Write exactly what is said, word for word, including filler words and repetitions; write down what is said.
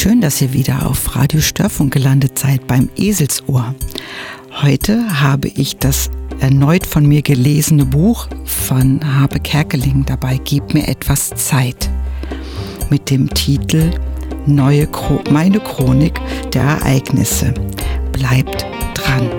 Schön, dass ihr wieder auf Radio Störfunk gelandet seid beim Eselsohr. Heute habe ich das erneut von mir gelesene Buch von Harpe Kerkeling dabei, Gib mir etwas Zeit, mit dem Titel Neue Chro- Meine Chronik der Ereignisse. Bleibt dran.